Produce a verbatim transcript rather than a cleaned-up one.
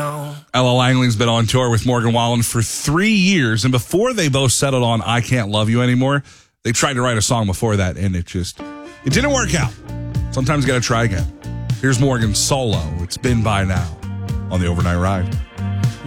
know. Ella Langley's been on tour with Morgan Wallen for three years, and before they both settled on I Can't Love You Anymore, they tried to write a song before that, and it just, it didn't work out. Sometimes you got to try again. Here's Morgan solo. It's Been By Now on the Overnight Ride.